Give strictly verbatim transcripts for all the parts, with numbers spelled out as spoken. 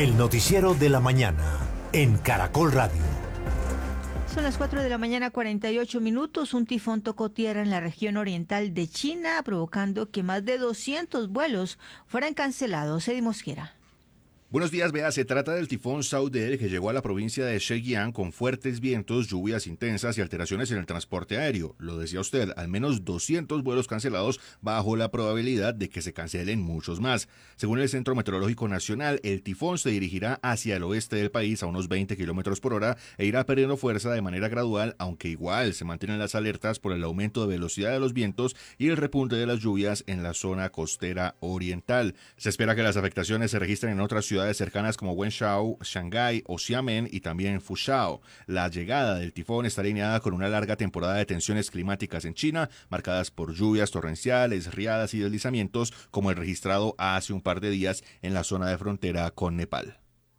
El noticiero de la mañana en Caracol Radio. Son las cuatro de la mañana, cuarenta y ocho minutos. Un tifón tocó tierra en la región oriental de China, provocando que más de doscientos vuelos fueran cancelados. Eddie Mosquera. Buenos días, vea, se trata del tifón Saudel que llegó a la provincia de Zhejiang con fuertes vientos, lluvias intensas y alteraciones en el transporte aéreo. Lo decía usted, al menos doscientos vuelos cancelados bajo la probabilidad de que se cancelen muchos más. Según el Centro Meteorológico Nacional, el tifón se dirigirá hacia el oeste del país a unos veinte kilómetros por hora e irá perdiendo fuerza de manera gradual, aunque igual se mantienen las alertas por el aumento de velocidad de los vientos y el repunte de las lluvias en la zona costera oriental. Se espera que las afectaciones se registren en otras ciudades cercanas como Wenzhou, Shanghái o Xiamen y también Fuzhou. La llegada del tifón está alineada con una larga temporada de tensiones climáticas en China, marcadas por lluvias torrenciales, riadas y deslizamientos, como el registrado hace un par de días en la zona de frontera con Nepal.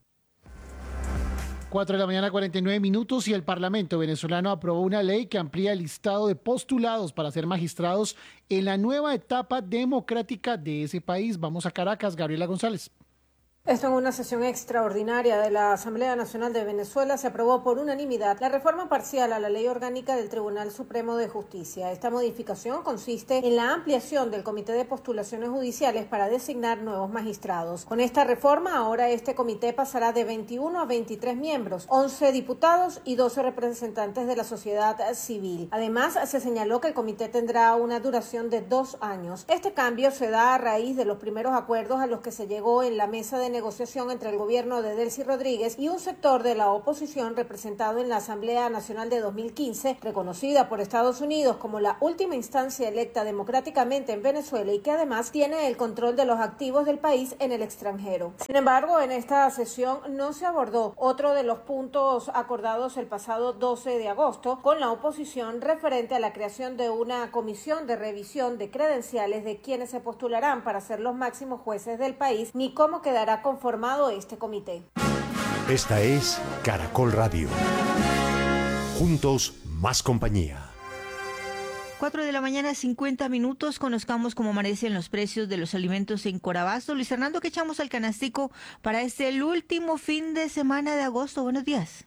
cuatro de la mañana, cuarenta y nueve minutos, y el Parlamento venezolano aprobó una ley que amplía el listado de postulados para ser magistrados en la nueva etapa democrática de ese país. Vamos a Caracas, Gabriela González. Esto en una sesión extraordinaria de la Asamblea Nacional de Venezuela se aprobó por unanimidad la reforma parcial a la Ley Orgánica del Tribunal Supremo de Justicia. Esta modificación consiste en la ampliación del Comité de Postulaciones Judiciales para designar nuevos magistrados. Con esta reforma, ahora este comité pasará de veintiuno a veintitrés miembros, once diputados y doce representantes de la sociedad civil. Además, se señaló que el comité tendrá una duración de dos años. Este cambio se da a raíz de los primeros acuerdos a los que se llegó en la mesa de negociación entre el gobierno de Delcy Rodríguez y un sector de la oposición representado en la Asamblea Nacional de dos mil quince, reconocida por Estados Unidos como la última instancia electa democráticamente en Venezuela y que además tiene el control de los activos del país en el extranjero. Sin embargo, en esta sesión no se abordó otro de los puntos acordados el pasado doce de agosto con la oposición referente a la creación de una comisión de revisión de credenciales de quienes se postularán para ser los máximos jueces del país, ni cómo quedará conformado este comité. Esta es Caracol Radio. Juntos, más compañía. cuatro de la mañana, cincuenta minutos. Conozcamos cómo amanecen los precios de los alimentos en Corabasto. Luis Fernando, ¿qué echamos al canastico para este el último fin de semana de agosto? Buenos días.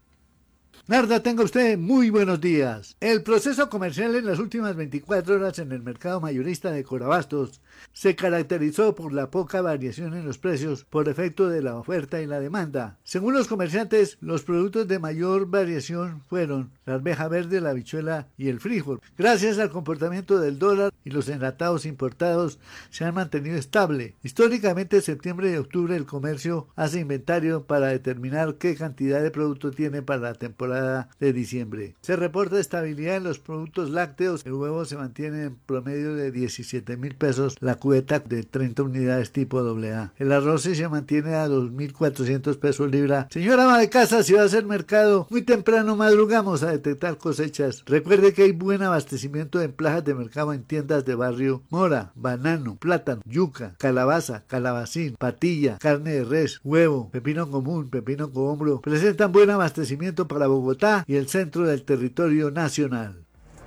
Narda, tenga usted muy buenos días. El proceso comercial en las últimas veinticuatro horas en el mercado mayorista de Corabastos se caracterizó por la poca variación en los precios por efecto de la oferta y la demanda. Según los comerciantes, los productos de mayor variación fueron la arveja verde, la habichuela y el frijol. Gracias al comportamiento del dólar y los enlatados importados se han mantenido estable. Históricamente, septiembre y octubre el comercio hace inventario para determinar qué cantidad de producto tiene para la temporada de diciembre. Se reporta estabilidad en los productos lácteos. El huevo se mantiene en promedio de diecisiete mil pesos la cubeta de treinta unidades tipo doble A. El arroz se mantiene a dos mil cuatrocientos pesos libra. Señora ama de casa, si va a hacer mercado, muy temprano madrugamos a detectar cosechas. Recuerde que hay buen abastecimiento en plazas de mercado en tiendas de barrio: mora, banano, plátano, yuca, calabaza, calabacín, patilla, carne de res, huevo, pepino común, pepino cohombro. Presentan buen abastecimiento para Bogotá y el centro del territorio nacional.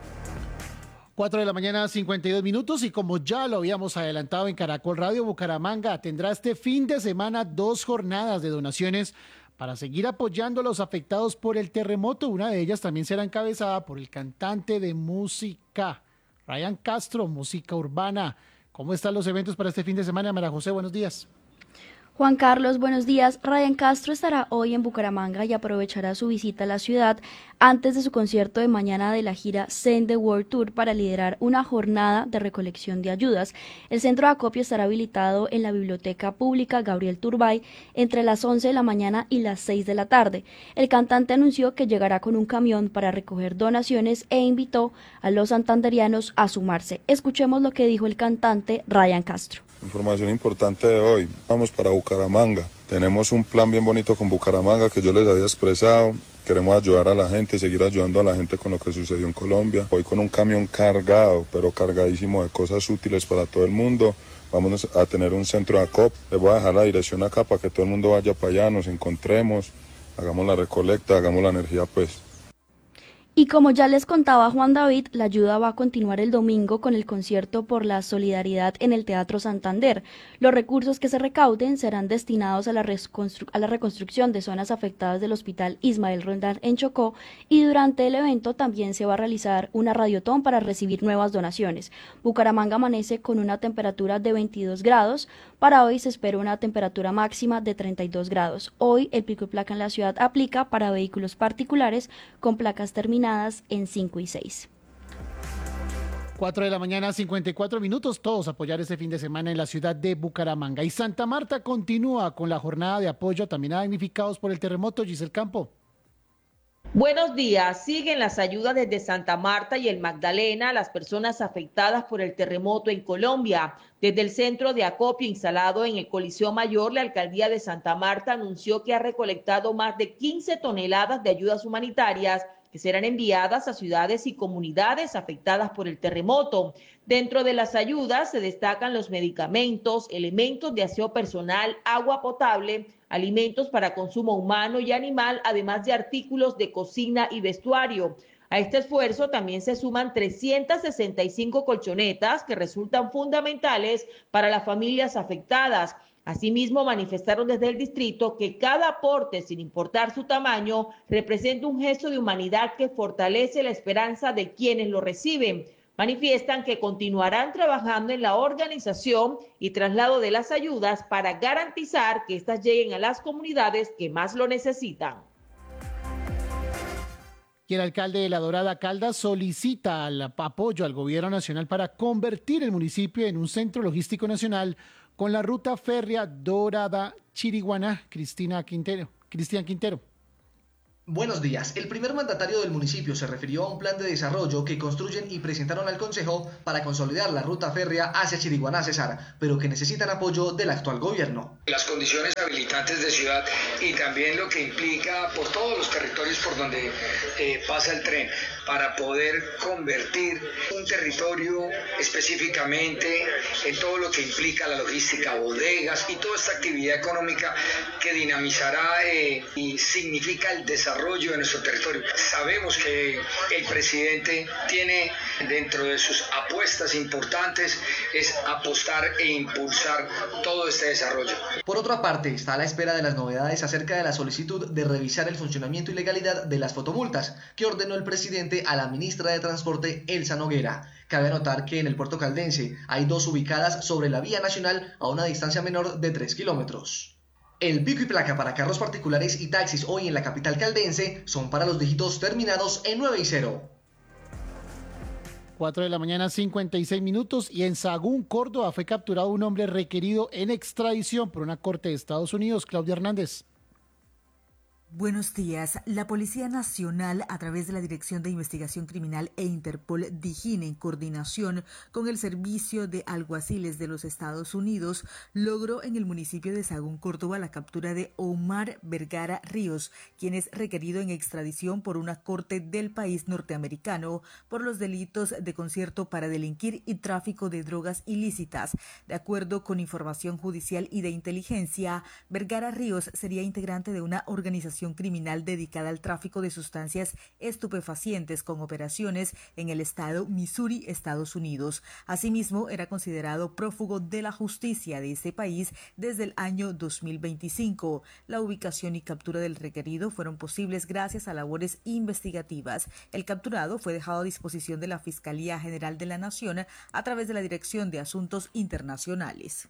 cuatro de la mañana, cincuenta y dos minutos, y como ya lo habíamos adelantado en Caracol Radio, Bucaramanga tendrá este fin de semana dos jornadas de donaciones para seguir apoyando a los afectados por el terremoto. Una de ellas también será encabezada por el cantante de música, Ryan Castro, música urbana. ¿Cómo están los eventos para este fin de semana, María José? Buenos días. Juan Carlos, buenos días. Ryan Castro estará hoy en Bucaramanga y aprovechará su visita a la ciudad antes de su concierto de mañana de la gira Send the World Tour para liderar una jornada de recolección de ayudas. El centro de acopio estará habilitado en la Biblioteca Pública Gabriel Turbay entre las once de la mañana y las seis de la tarde. El cantante anunció que llegará con un camión para recoger donaciones e invitó a los santanderianos a sumarse. Escuchemos lo que dijo el cantante Ryan Castro. Información importante de hoy, vamos para Bucaramanga, tenemos un plan bien bonito con Bucaramanga que yo les había expresado, queremos ayudar a la gente, seguir ayudando a la gente con lo que sucedió en Colombia, hoy con un camión cargado, pero cargadísimo de cosas útiles para todo el mundo, vamos a tener un centro de acopio, les voy a dejar la dirección acá para que todo el mundo vaya para allá, nos encontremos, hagamos la recolecta, hagamos la energía pues. Y como ya les contaba Juan David, la ayuda va a continuar el domingo con el concierto por la solidaridad en el Teatro Santander. Los recursos que se recauden serán destinados a la, a la reconstrucción de zonas afectadas del Hospital Ismael Roldán en Chocó, y durante el evento también se va a realizar una radiotón para recibir nuevas donaciones. Bucaramanga amanece con una temperatura de veintidós grados. Para hoy se espera una temperatura máxima de treinta y dos grados. Hoy el pico y placa en la ciudad aplica para vehículos particulares con placas terminadas en cinco y seis. cuatro de la mañana, cincuenta y cuatro minutos, todos apoyar este fin de semana en la ciudad de Bucaramanga. Y Santa Marta continúa con la jornada de apoyo también a damnificados por el terremoto. Giselle Campo. Buenos días. Siguen las ayudas desde Santa Marta y el Magdalena a las personas afectadas por el terremoto en Colombia. Desde el centro de acopio instalado en el Coliseo Mayor, la alcaldía de Santa Marta anunció que ha recolectado más de quince toneladas de ayudas humanitarias que serán enviadas a ciudades y comunidades afectadas por el terremoto. Dentro de las ayudas se destacan los medicamentos, elementos de aseo personal, agua potable, alimentos para consumo humano y animal, además de artículos de cocina y vestuario. A este esfuerzo también se suman trescientas sesenta y cinco colchonetas que resultan fundamentales para las familias afectadas. Asimismo, manifestaron desde el distrito que cada aporte, sin importar su tamaño, representa un gesto de humanidad que fortalece la esperanza de quienes lo reciben. Manifiestan que continuarán trabajando en la organización y traslado de las ayudas para garantizar que éstas lleguen a las comunidades que más lo necesitan. Y el alcalde de La Dorada, Caldas, solicita el apoyo al gobierno nacional para convertir el municipio en un centro logístico nacional con la ruta férrea Dorada-Chiriguaná. Cristina Quintero, Cristian Quintero. Buenos días. El primer mandatario del municipio se refirió a un plan de desarrollo que construyen y presentaron al Consejo para consolidar la ruta férrea hacia Chiriguaná, Cesar, pero que necesitan apoyo del actual gobierno. Las condiciones habilitantes de ciudad y también lo que implica por todos los territorios por donde eh, pasa el tren, para poder convertir un territorio específicamente en todo lo que implica la logística, bodegas y toda esta actividad económica que dinamizará eh, y significa el desarrollo de nuestro territorio. Sabemos que el presidente tiene dentro de sus apuestas importantes es apostar e impulsar todo este desarrollo. Por otra parte, está a la espera de las novedades acerca de la solicitud de revisar el funcionamiento y legalidad de las fotomultas que ordenó el presidente a la ministra de Transporte, Elsa Noguera. Cabe anotar que en el puerto caldense hay dos ubicadas sobre la vía nacional a una distancia menor de tres kilómetros. El pico y placa para carros particulares y taxis hoy en la capital caldense son para los dígitos terminados en nueve y cero. cuatro de la mañana, cincuenta y seis minutos, y en Sahagún, Córdoba, fue capturado un hombre requerido en extradición por una corte de Estados Unidos. Claudia Hernández. Buenos días. La Policía Nacional, a través de la Dirección de Investigación Criminal e Interpol DIGIN, en coordinación con el Servicio de Alguaciles de los Estados Unidos, logró en el municipio de Sahagún, Córdoba, la captura de Omar Vergara Ríos, quien es requerido en extradición por una corte del país norteamericano por los delitos de concierto para delinquir y tráfico de drogas ilícitas. De acuerdo con información judicial y de inteligencia, Vergara Ríos sería integrante de una organización criminal dedicada al tráfico de sustancias estupefacientes con operaciones en el estado Missouri, Estados Unidos. Asimismo, era considerado prófugo de la justicia de ese país desde el año dos mil veinticinco. La ubicación y captura del requerido fueron posibles gracias a labores investigativas. El capturado fue dejado a disposición de la Fiscalía General de la Nación a través de la Dirección de Asuntos Internacionales.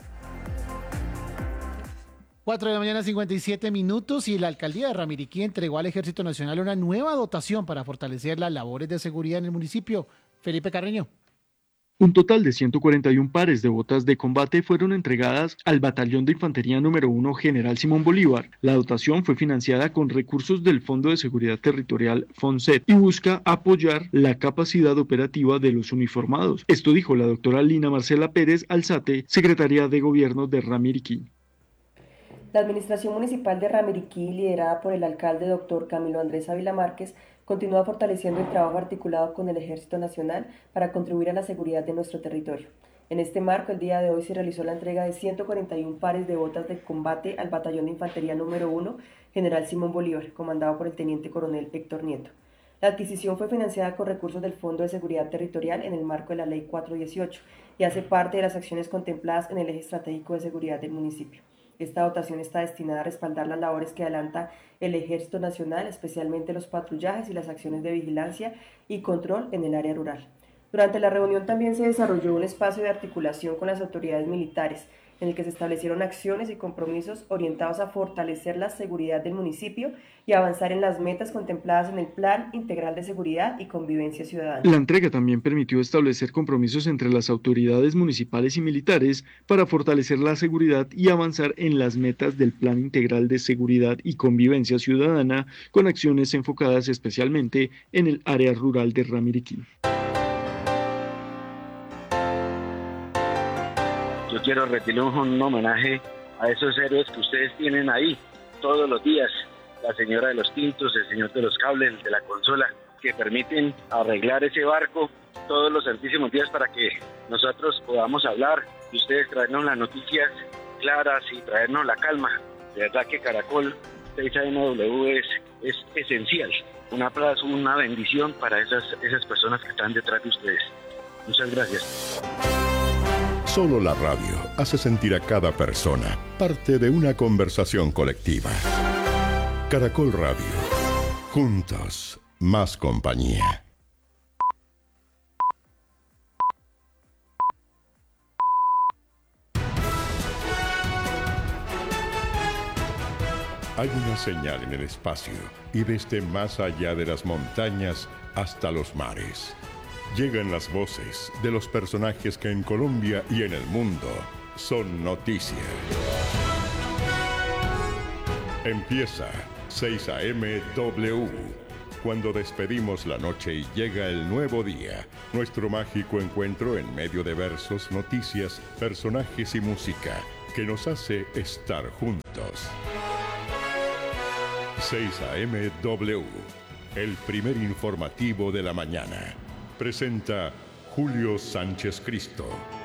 cuatro de la mañana, cincuenta y siete minutos, y la alcaldía de Ramiriquí entregó al Ejército Nacional una nueva dotación para fortalecer las labores de seguridad en el municipio. Felipe Carreño. Un total de ciento cuarenta y un pares de botas de combate fueron entregadas al Batallón de Infantería número uno General Simón Bolívar. La dotación fue financiada con recursos del Fondo de Seguridad Territorial FONSET y busca apoyar la capacidad operativa de los uniformados. Esto dijo la doctora Lina Marcela Pérez Alzate, secretaria de Gobierno de Ramiriquí. La Administración Municipal de Ramiriquí, liderada por el alcalde doctor Camilo Andrés Ávila Márquez, continúa fortaleciendo el trabajo articulado con el Ejército Nacional para contribuir a la seguridad de nuestro territorio. En este marco, el día de hoy se realizó la entrega de ciento cuarenta y un pares de botas de combate al Batallón de Infantería número uno General Simón Bolívar, comandado por el Teniente Coronel Héctor Nieto. La adquisición fue financiada con recursos del Fondo de Seguridad Territorial en el marco de la Ley cuatrocientos dieciocho y hace parte de las acciones contempladas en el eje estratégico de seguridad del municipio. Esta dotación está destinada a respaldar las labores que adelanta el Ejército Nacional, especialmente los patrullajes y las acciones de vigilancia y control en el área rural. Durante la reunión también se desarrolló un espacio de articulación con las autoridades militares, en el que se establecieron acciones y compromisos orientados a fortalecer la seguridad del municipio y avanzar en las metas contempladas en el Plan Integral de Seguridad y Convivencia Ciudadana. La entrega también permitió establecer compromisos entre las autoridades municipales y militares para fortalecer la seguridad y avanzar en las metas del Plan Integral de Seguridad y Convivencia Ciudadana, con acciones enfocadas especialmente en el área rural de Ramiriquí. Yo quiero rendirle un homenaje a esos héroes que ustedes tienen ahí todos los días, la señora de los tintos, el señor de los cables, el de la consola, que permiten arreglar ese barco todos los santísimos días para que nosotros podamos hablar y ustedes traernos las noticias claras y traernos la calma. De verdad que Caracol seis A M W es, es esencial. Un aplauso, una bendición para esas, esas personas que están detrás de ustedes. Muchas gracias. Solo la radio hace sentir a cada persona parte de una conversación colectiva. Caracol Radio. Juntos, más compañía. Hay una señal en el espacio y desde más allá de las montañas hasta los mares. Llegan las voces de los personajes que en Colombia y en el mundo son noticia. Empieza seis A M W. Cuando despedimos la noche y llega el nuevo día, nuestro mágico encuentro en medio de versos, noticias, personajes y música que nos hace estar juntos. seis A M W, el primer informativo de la mañana. Presenta Julio Sánchez Cristo.